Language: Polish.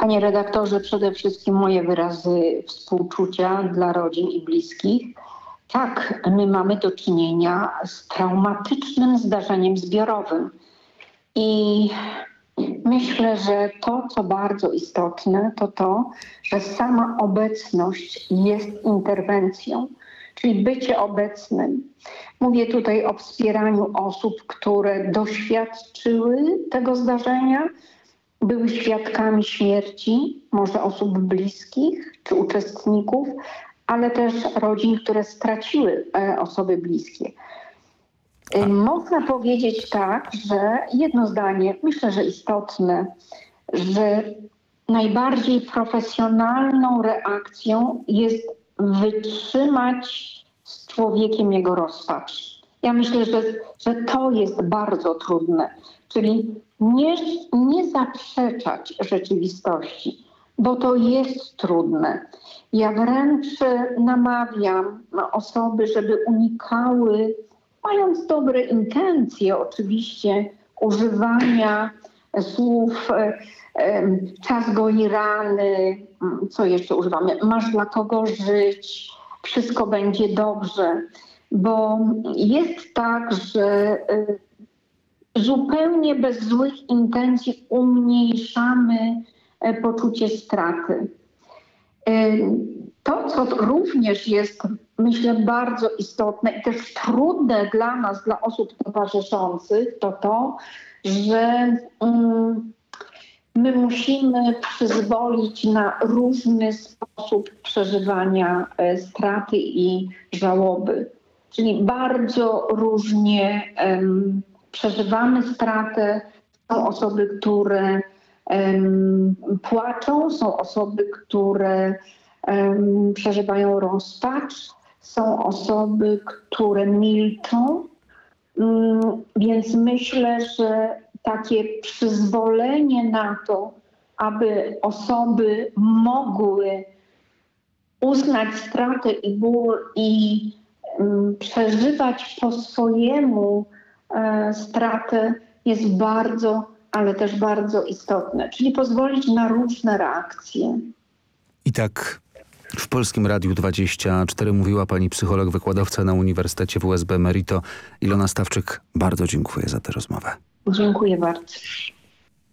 Panie redaktorze, przede wszystkim moje wyrazy współczucia dla rodzin i bliskich. Tak, my mamy do czynienia z traumatycznym zdarzeniem zbiorowym. I myślę, że to, co bardzo istotne, to, że sama obecność jest interwencją, czyli bycie obecnym. Mówię tutaj o wspieraniu osób, które doświadczyły tego zdarzenia, były świadkami śmierci, może osób bliskich czy uczestników, ale też rodzin, które straciły osoby bliskie. Można powiedzieć tak, że jedno zdanie, myślę, że istotne, że najbardziej profesjonalną reakcją jest wytrzymać z człowiekiem jego rozpacz. Ja myślę, że to jest bardzo trudne, czyli nie zaprzeczać rzeczywistości, bo to jest trudne. Ja wręcz namawiam osoby, żeby unikały, mając dobre intencje oczywiście, używania słów czas goi rany, co jeszcze używamy, masz dla kogo żyć, wszystko będzie dobrze, bo jest tak, że zupełnie bez złych intencji umniejszamy poczucie straty. To, co również jest, myślę, bardzo istotne i też trudne dla nas, dla osób towarzyszących, to, że my musimy przyzwolić na różny sposób przeżywania straty i żałoby. Czyli bardzo różnie przeżywamy stratę. Są osoby, które płaczą, są osoby, które przeżywają rozpacz, są osoby, które milczą. Więc myślę, że takie przyzwolenie na to, aby osoby mogły uznać stratę i ból i przeżywać po swojemu stratę jest bardzo, ale też bardzo istotne. Czyli pozwolić na różne reakcje. I tak w Polskim Radiu 24 mówiła pani psycholog, wykładowca na Uniwersytecie WSB Emerito Ilona Stawczyk. Bardzo dziękuję za tę rozmowę. Dziękuję bardzo.